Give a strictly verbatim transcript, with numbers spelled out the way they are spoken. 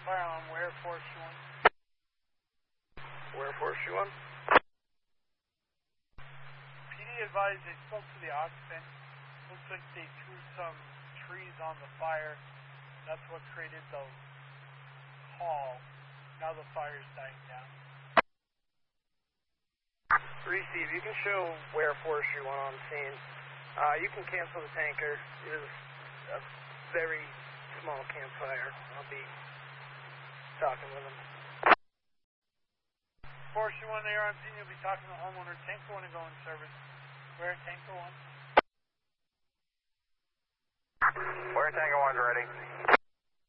Fire on Ware four two one. Ware four two one. P D advised they spoke to the occupant. Looks like they threw some trees on the fire. That's what created the call. Now the fire's dying down. Receive, you can show Ware four two one on scene. Uh, you can cancel the tanker. It is a very small campfire. I'll be talking with them. four two one, they are on scene. You'll be talking to the homeowner. Tanker one to go in service. Where Tanker one? Where Tanker one's ready.